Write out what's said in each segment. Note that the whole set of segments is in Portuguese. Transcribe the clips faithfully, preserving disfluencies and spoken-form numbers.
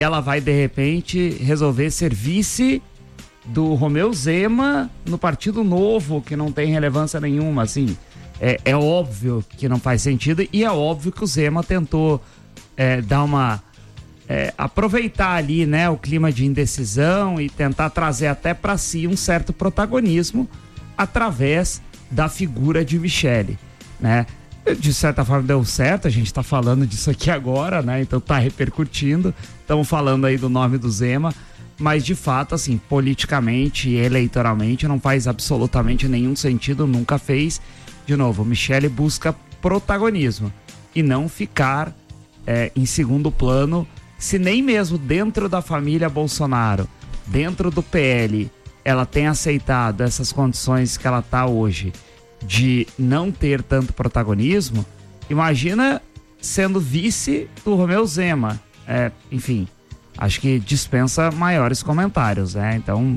ela vai de repente resolver ser vice do Romeu Zema no Partido Novo, que não tem relevância nenhuma, assim, é, é óbvio que não faz sentido, e é óbvio que o Zema tentou é, dar uma, é, aproveitar ali, né, o clima de indecisão e tentar trazer até para si um certo protagonismo através da figura de Michele, né? De certa forma deu certo, a gente tá falando disso aqui agora, né? Então tá repercutindo, estamos falando aí do nome do Zema, mas de fato, assim, politicamente e eleitoralmente não faz absolutamente nenhum sentido, nunca fez. De novo, Michele busca protagonismo e não ficar é, em segundo plano, se nem mesmo dentro da família Bolsonaro, dentro do P L, ela tem aceitado essas condições que ela tá hoje, de não ter tanto protagonismo. Imagina sendo vice do Romeu Zema. É, enfim, acho que dispensa maiores comentários, né? Então,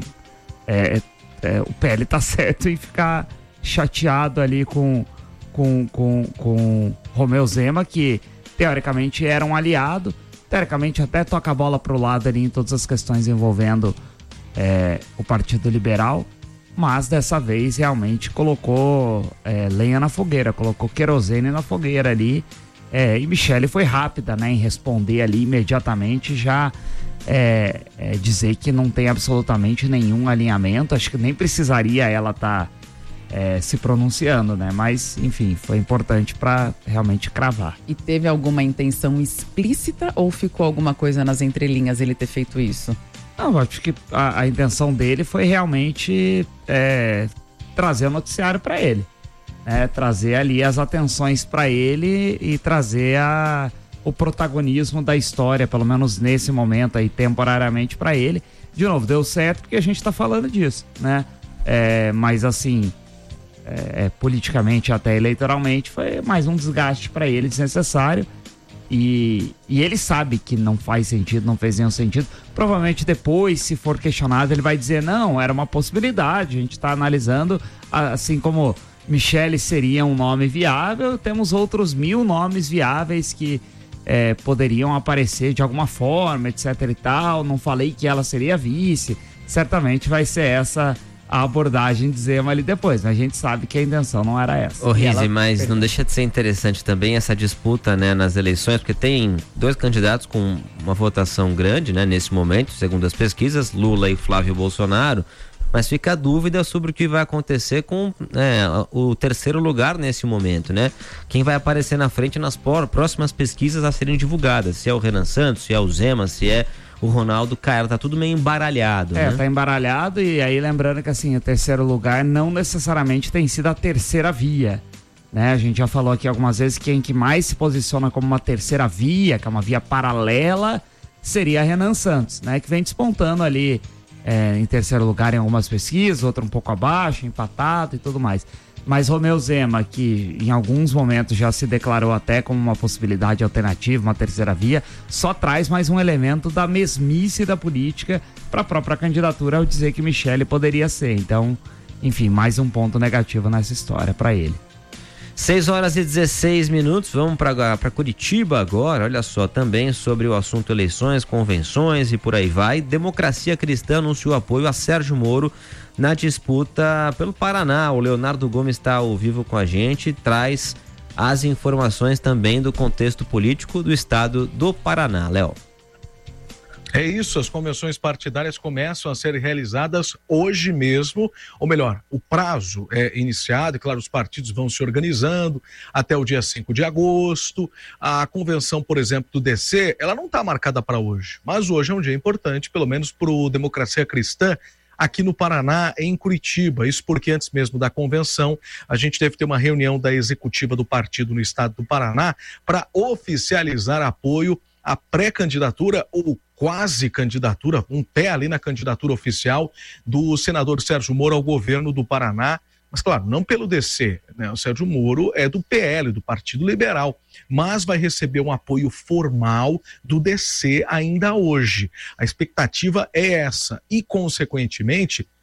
é, é, o P L tá certo em ficar chateado ali com, com, com, com Romeu Zema, que teoricamente era um aliado, teoricamente até toca a bola pro lado ali em todas as questões envolvendo é, o Partido Liberal, mas dessa vez realmente colocou é, lenha na fogueira, colocou querosene na fogueira ali, é, e Michele foi rápida, né, em responder ali imediatamente, já é, é, dizer que não tem absolutamente nenhum alinhamento. Acho que nem precisaria ela estar tá, é, se pronunciando, né, mas enfim, foi importante para realmente cravar. E teve alguma intenção explícita ou ficou alguma coisa nas entrelinhas ele ter feito isso? Não, acho que a, a intenção dele foi realmente é, trazer o noticiário para ele, né? Trazer ali as atenções para ele e trazer a, o protagonismo da história, pelo menos nesse momento aí, temporariamente para ele. De novo, deu certo porque a gente tá falando disso, né? É, mas assim, é, politicamente até eleitoralmente foi mais um desgaste para ele desnecessário. E, e ele sabe que não faz sentido, não fez nenhum sentido. Provavelmente depois, se for questionado, ele vai dizer, não, era uma possibilidade, a gente está analisando, assim como Michele seria um nome viável, temos outros mil nomes viáveis que é, poderiam aparecer de alguma forma, etc e tal. Não falei que ela seria vice, certamente vai ser essa a abordagem de Zema ali depois, mas a gente sabe que a intenção não era essa. Ô Rizzi, mas não deixa de ser interessante também essa disputa, né, nas eleições, porque tem dois candidatos com uma votação grande, né, nesse momento, segundo as pesquisas, Lula e Flávio Bolsonaro, mas fica a dúvida sobre o que vai acontecer com é, o terceiro lugar nesse momento, né? Quem vai aparecer na frente nas próximas pesquisas a serem divulgadas, se é o Renan Santos, se é o Zema, se é o Ronaldo Caiado, tá tudo meio embaralhado, É, né? tá embaralhado, e aí lembrando que assim, o terceiro lugar não necessariamente tem sido a terceira via, né? A gente já falou aqui algumas vezes que quem que mais se posiciona como uma terceira via, que é uma via paralela, seria Renan Santos, né? Que vem despontando ali é, em terceiro lugar em algumas pesquisas, outra um pouco abaixo, empatado e tudo mais. Mas Romeu Zema, que em alguns momentos já se declarou até como uma possibilidade alternativa, uma terceira via, só traz mais um elemento da mesmice da política para a própria candidatura ao dizer que Michele poderia ser. Então, enfim, mais um ponto negativo nessa história para ele. seis horas e dezesseis minutos, vamos para Curitiba agora. Olha só, também sobre o assunto eleições, convenções e por aí vai. Democracia Cristã anunciou apoio a Sérgio Moro na disputa pelo Paraná. O Leonardo Gomes está ao vivo com a gente, traz as informações também do contexto político do estado do Paraná. Léo. É isso, as convenções partidárias começam a ser realizadas hoje mesmo, ou melhor, o prazo é iniciado, e claro, os partidos vão se organizando até o dia cinco de agosto. A convenção, por exemplo, do D C, ela não está marcada para hoje, mas hoje é um dia importante, pelo menos para o Democracia Cristã, aqui no Paraná, em Curitiba. Isso porque antes mesmo da convenção, a gente deve ter uma reunião da executiva do partido no estado do Paraná para oficializar apoio à pré-candidatura ou quase candidatura, um pé ali na candidatura oficial do senador Sérgio Moro ao governo do Paraná. Mas claro, não pelo D C, né? O Sérgio Moro é do P L, do Partido Liberal, mas vai receber um apoio formal do D C ainda hoje. A expectativa é essa e, consequentemente,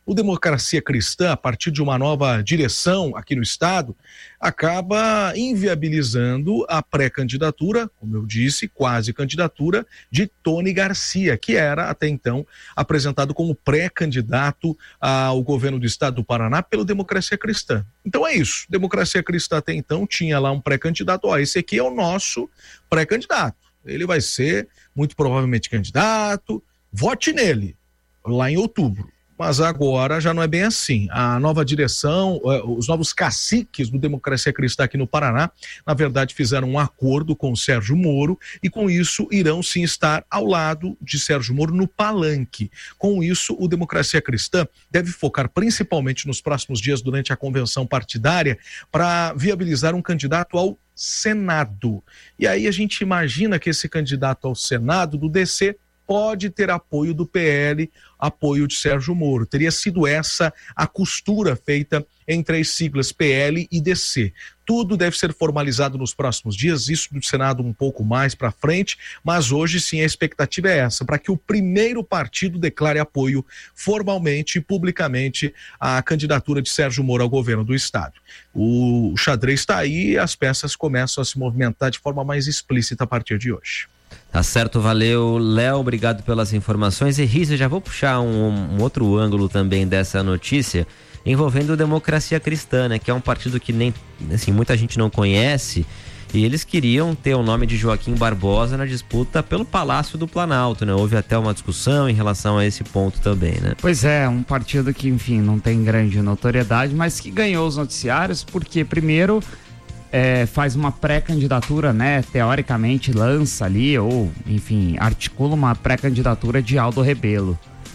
o Democracia Cristã, a partir de uma nova direção aqui no estado, acaba inviabilizando a pré-candidatura, como eu disse, quase candidatura, de Tony Garcia, que era até então apresentado como pré-candidato ao governo do estado do Paraná pelo Democracia Cristã. Então é isso, Democracia Cristã até então tinha lá um pré-candidato, ó, esse aqui é o nosso pré-candidato, ele vai ser muito provavelmente candidato, vote nele, lá em outubro. Mas agora já não é bem assim. A nova direção, os novos caciques do Democracia Cristã aqui no Paraná, na verdade fizeram um acordo com o Sérgio Moro e com isso irão sim estar ao lado de Sérgio Moro no palanque. Com isso, o Democracia Cristã deve focar principalmente nos próximos dias durante a convenção partidária para viabilizar um candidato ao Senado. E aí a gente imagina que esse candidato ao Senado do D C pode ter apoio do P L, apoio de Sérgio Moro. Teria sido essa a costura feita entre as siglas P L e D C. Tudo deve ser formalizado nos próximos dias, isso do Senado um pouco mais para frente, mas hoje sim a expectativa é essa, para que o primeiro partido declare apoio formalmente e publicamente à candidatura de Sérgio Moro ao governo do estado. O xadrez está aí e as peças começam a se movimentar de forma mais explícita a partir de hoje. Tá certo, valeu, Léo, obrigado pelas informações. E Risa, já vou puxar um, um outro ângulo também dessa notícia, envolvendo a Democracia Cristã, né, que é um partido que nem, assim, muita gente não conhece, e eles queriam ter o nome de Joaquim Barbosa na disputa pelo Palácio do Planalto, né? Houve até uma discussão em relação a esse ponto também, né? Pois é, um partido que, enfim, não tem grande notoriedade, mas que ganhou os noticiários porque, primeiro, É, faz uma pré-candidatura, né? Teoricamente lança ali, ou enfim, articula uma pré-candidatura de Aldo Rebelo,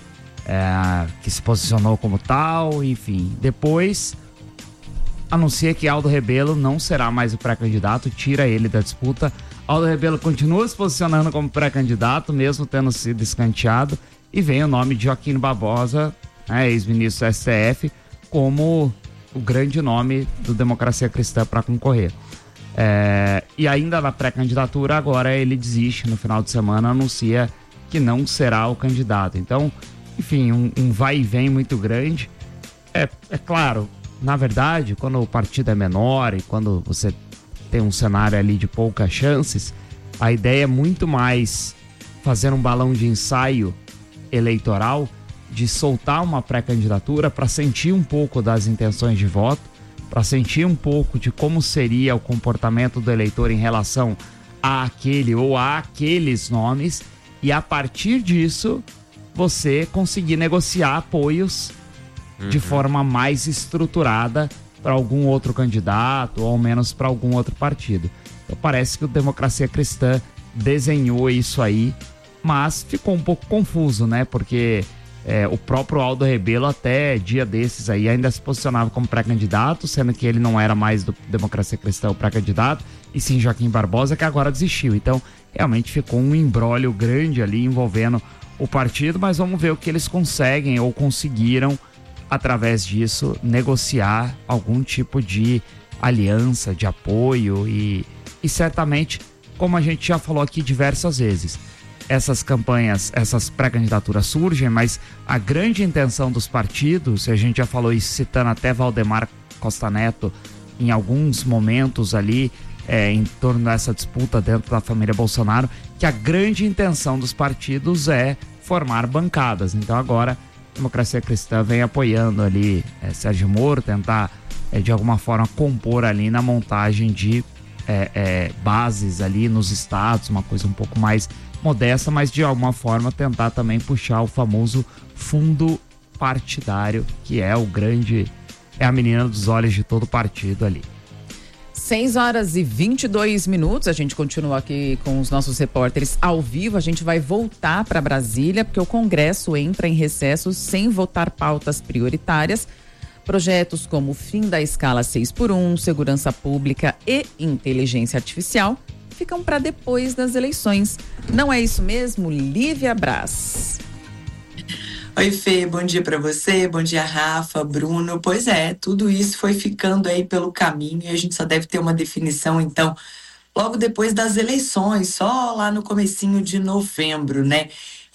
é, que se posicionou como tal, enfim. Depois anuncia que Aldo Rebelo não será mais o pré-candidato, tira ele da disputa. Aldo Rebelo continua se posicionando como pré-candidato, mesmo tendo sido escanteado, e vem o nome de Joaquim Barbosa, né, ex-ministro do S T F, como o grande nome do Democracia Cristã para concorrer. É, e ainda na pré-candidatura, agora ele desiste no final de semana, anuncia que não será o candidato. Então, enfim, um, um vai e vem muito grande. É, é claro, na verdade, quando o partido é menor e quando você tem um cenário ali de poucas chances, a ideia é muito mais fazer um balão de ensaio eleitoral, de soltar uma pré-candidatura para sentir um pouco das intenções de voto, para sentir um pouco de como seria o comportamento do eleitor em relação a aquele ou a aqueles nomes, e a partir disso você conseguir negociar apoios uhum. de forma mais estruturada para algum outro candidato ou ao menos para algum outro partido. Então parece que o Democracia Cristã desenhou isso aí, mas ficou um pouco confuso, né? Porque É, o próprio Aldo Rebelo até dia desses aí ainda se posicionava como pré-candidato, sendo que ele não era mais do Democracia Cristã o pré-candidato, e sim Joaquim Barbosa, que agora desistiu. Então realmente ficou um imbróglio grande ali envolvendo o partido, mas vamos ver o que eles conseguem ou conseguiram através disso negociar algum tipo de aliança, de apoio e, e certamente, como a gente já falou aqui diversas vezes, essas campanhas, essas pré-candidaturas surgem, mas a grande intenção dos partidos, e a gente já falou isso citando até Valdemar Costa Neto em alguns momentos ali, é, em torno dessa disputa dentro da família Bolsonaro, que a grande intenção dos partidos é formar bancadas. Então agora a Democracia Cristã vem apoiando ali é, Sérgio Moro, tentar é, de alguma forma compor ali na montagem de é, é, bases ali nos estados, uma coisa um pouco mais modesta, mas de alguma forma tentar também puxar o famoso fundo partidário, que é o grande, é a menina dos olhos de todo partido ali. seis horas e vinte e dois minutos, a gente continua aqui com os nossos repórteres ao vivo. A gente vai voltar para Brasília, porque o Congresso entra em recesso sem votar pautas prioritárias. Projetos como o fim da escala seis por um, segurança pública e inteligência artificial ficam para depois das eleições. Não é isso mesmo, Lívia Braz? Oi, Fê, bom dia para você, bom dia, Rafa, Bruno. Pois é, tudo isso foi ficando aí pelo caminho e a gente só deve ter uma definição, então, logo depois das eleições, só lá no comecinho de novembro, né?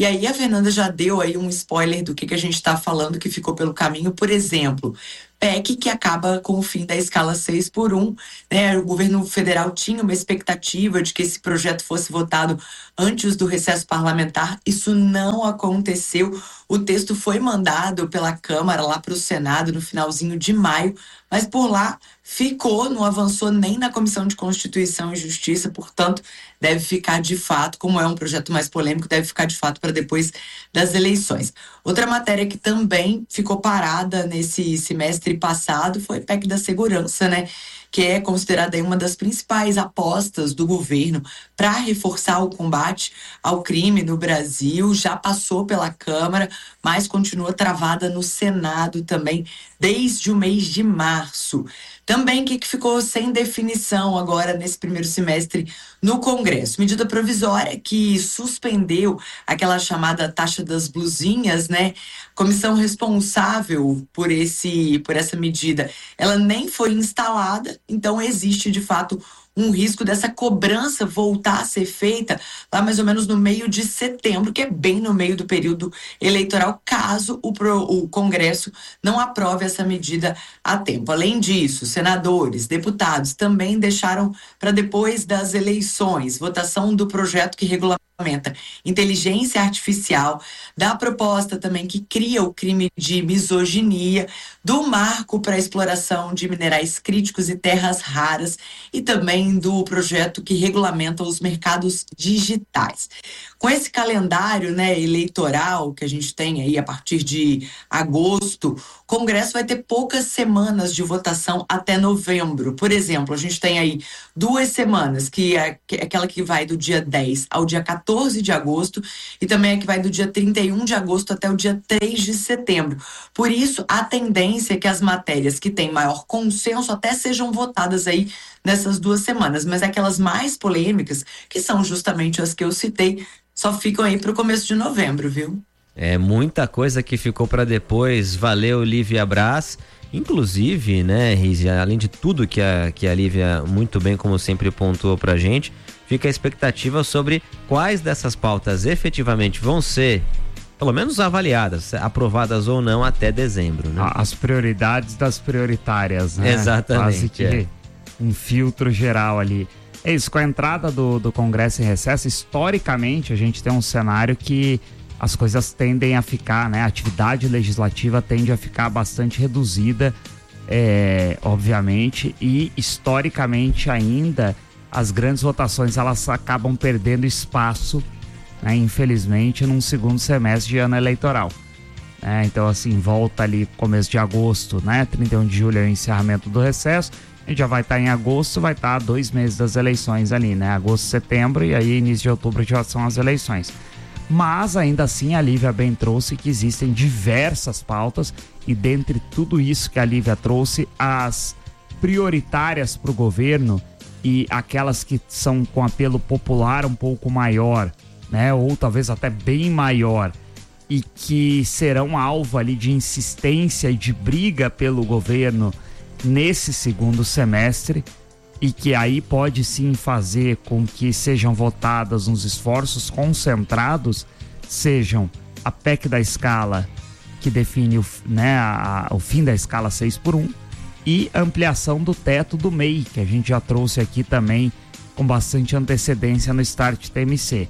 E aí a Fernanda já deu aí um spoiler do que, que a gente está falando que ficou pelo caminho. Por exemplo, P E C que acaba com o fim da escala seis por um, né? O governo federal tinha uma expectativa de que esse projeto fosse votado antes do recesso parlamentar. Isso não aconteceu. O texto foi mandado pela Câmara lá para o Senado no finalzinho de maio, mas por lá ficou, não avançou nem na Comissão de Constituição e Justiça, portanto, deve ficar de fato, como é um projeto mais polêmico, deve ficar de fato para depois das eleições. Outra matéria que também ficou parada nesse semestre passado foi a P E C da Segurança, né? Que é considerada aí uma das principais apostas do governo para reforçar o combate ao crime no Brasil. Já passou pela Câmara, mas continua travada no Senado também desde o mês de março. Também o que ficou sem definição agora nesse primeiro semestre no Congresso? Medida provisória que suspendeu aquela chamada taxa das blusinhas, né? Comissão responsável por esse, por essa medida, ela nem foi instalada, então existe de fato um risco dessa cobrança voltar a ser feita lá mais ou menos no meio de setembro, que é bem no meio do período eleitoral, caso o, pro, o Congresso não aprove essa medida a tempo. Além disso, senadores, deputados também deixaram para depois das eleições votação do projeto que regulamenta inteligência artificial, da proposta também que cria o crime de misoginia, do marco para a exploração de minerais críticos e terras raras e também do projeto que regulamenta os mercados digitais. Com esse calendário, né, eleitoral que a gente tem aí a partir de agosto, o Congresso vai ter poucas semanas de votação até novembro. Por exemplo, a gente tem aí duas semanas, que é aquela que vai do dia dez ao dia quatorze de agosto e também a que vai do dia trinta e um de agosto até o dia três de setembro. Por isso, a tendência é que as matérias que têm maior consenso até sejam votadas aí nessas duas semanas, mas aquelas mais polêmicas, que são justamente as que eu citei, só ficam aí para o começo de novembro, viu? É muita coisa que ficou para depois. Valeu, Lívia Braz. Inclusive, né, Rizi, além de tudo que a, que a Lívia muito bem, como sempre, pontuou pra gente, fica a expectativa sobre quais dessas pautas efetivamente vão ser, pelo menos avaliadas, aprovadas ou não até dezembro, né? As prioridades das prioritárias, né? Exatamente. Quase que é. um filtro geral ali. É isso, com a entrada do, do Congresso em recesso, historicamente a gente tem um cenário que as coisas tendem a ficar, né? A atividade legislativa tende a ficar bastante reduzida, é, obviamente, e historicamente ainda as grandes votações elas acabam perdendo espaço, né, infelizmente, num segundo semestre de ano eleitoral. É, então, assim, volta ali começo de agosto, né? trinta e um de julho é o encerramento do recesso. A gente já vai estar tá em agosto, vai estar tá dois meses das eleições ali, né? Agosto, setembro e aí início de outubro já são as eleições. Mas ainda assim a Lívia bem trouxe que existem diversas pautas e dentre tudo isso que a Lívia trouxe, as prioritárias para o governo e aquelas que são com apelo popular um pouco maior, né? Ou talvez até bem maior e que serão alvo ali de insistência e de briga pelo governo nesse segundo semestre e que aí pode sim fazer com que sejam votadas uns esforços concentrados, sejam a P E C da escala, que define o, né, a, o fim da escala seis por um, e ampliação do teto do M E I, que a gente já trouxe aqui também com bastante antecedência no Start T M C.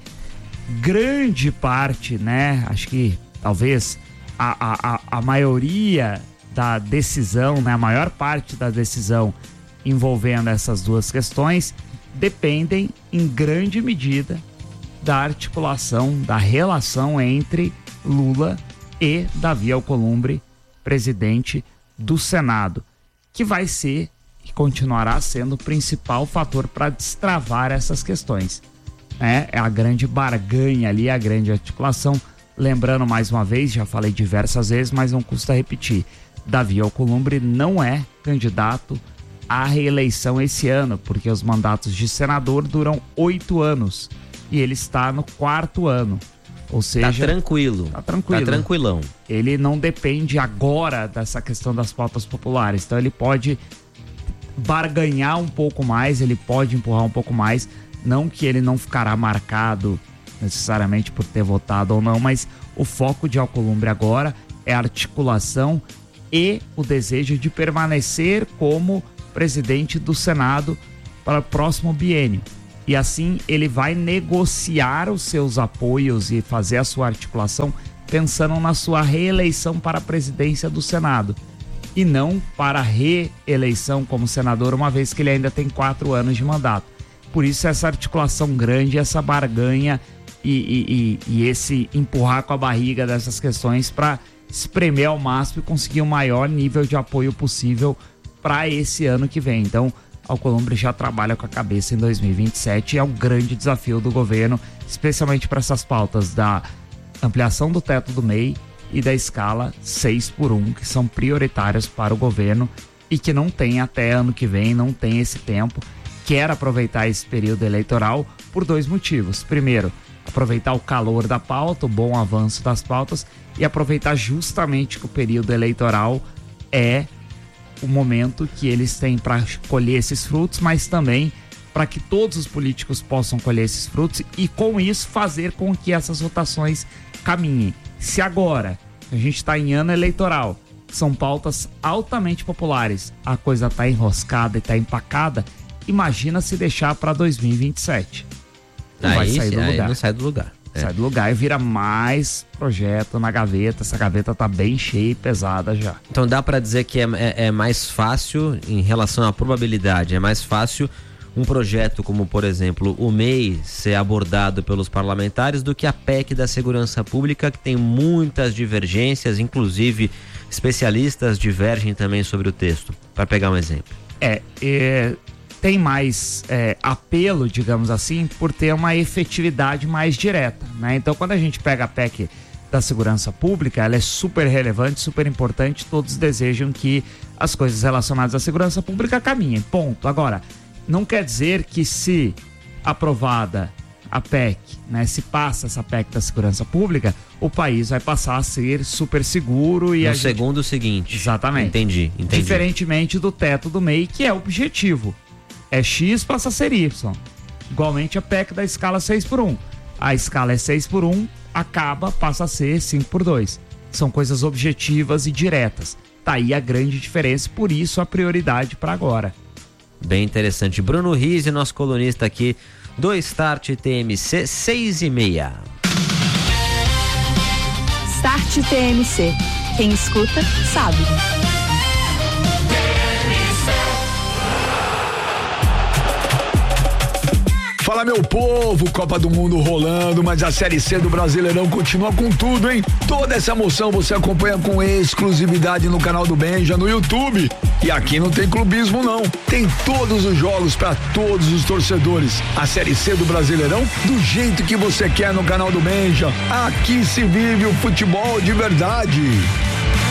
Grande parte, né, acho que talvez a, a, a maioria da decisão, né, a maior parte da decisão envolvendo essas duas questões dependem em grande medida da articulação, da relação entre Lula e Davi Alcolumbre, presidente do Senado, que vai ser e continuará sendo o principal fator para destravar essas questões. É, é a grande barganha ali, a grande articulação. Lembrando mais uma vez, já falei diversas vezes, mas não custa repetir, Davi Alcolumbre não é candidato à reeleição esse ano, porque os mandatos de senador duram oito anos e ele está no quarto ano. Ou seja, tá tranquilo. Tá tranquilo. Tá tranquilão. Ele não depende agora dessa questão das pautas populares. Então ele pode barganhar um pouco mais, ele pode empurrar um pouco mais. Não que ele não ficará marcado necessariamente por ter votado ou não, mas o foco de Alcolumbre agora é a articulação e o desejo de permanecer como presidente do Senado para o próximo biênio. E assim ele vai negociar os seus apoios e fazer a sua articulação pensando na sua reeleição para a presidência do Senado e não para a reeleição como senador, uma vez que ele ainda tem quatro anos de mandato. Por isso essa articulação grande, essa barganha e, e, e, e esse empurrar com a barriga dessas questões para espremer ao máximo e conseguir o maior nível de apoio possível para esse ano que vem. Então, Alcolumbre já trabalha com a cabeça em dois mil e vinte e sete e é um grande desafio do governo, especialmente para essas pautas da ampliação do teto do M E I e da escala seis por um, que são prioritárias para o governo e que não tem até ano que vem, não tem esse tempo. Quer aproveitar esse período eleitoral por dois motivos. Primeiro, aproveitar o calor da pauta, o bom avanço das pautas e aproveitar justamente que o período eleitoral é o momento que eles têm para colher esses frutos, mas também para que todos os políticos possam colher esses frutos e com isso fazer com que essas votações caminhem. Se agora a gente está em ano eleitoral, são pautas altamente populares, a coisa está enroscada e está empacada, imagina se deixar para dois mil e vinte e sete. Não aí, vai sair do aí lugar. Não sai do lugar. É. Sai do lugar e vira mais projeto na gaveta. Essa gaveta tá bem cheia e pesada já. Então dá para dizer que é, é, é mais fácil em relação à probabilidade, é mais fácil um projeto como, por exemplo, o M E I ser abordado pelos parlamentares do que a P E C da Segurança Pública, que tem muitas divergências, inclusive especialistas divergem também sobre o texto, para pegar um exemplo. É, é tem mais é, apelo, digamos assim, por ter uma efetividade mais direta, né? Então, quando a gente pega a P E C da Segurança Pública, ela é super relevante, super importante, todos desejam que as coisas relacionadas à segurança pública caminhem, ponto. Agora, não quer dizer que se aprovada a P E C, né, se passa essa P E C da Segurança Pública, o país vai passar a ser super seguro e no a gente... segundo seguinte. Exatamente. Entendi, entendi. Diferentemente do teto do M E I, que é o objetivo. É X, passa a ser Y. Igualmente a P E C da escala seis por um. A escala é seis por um, acaba, passa a ser cinco por dois. São coisas objetivas e diretas. Tá aí a grande diferença, por isso a prioridade para agora. Bem interessante. Bruno Rizzi, nosso colunista aqui do Start T M C, seis e meia. Start T M C. Quem escuta, sabe. Fala, meu povo, Copa do Mundo rolando, mas a Série C do Brasileirão continua com tudo, hein? Toda essa emoção você acompanha com exclusividade no canal do Benja, no YouTube. E aqui não tem clubismo, não. Tem todos os jogos para todos os torcedores. A Série C do Brasileirão do jeito que você quer no canal do Benja. Aqui se vive o futebol de verdade.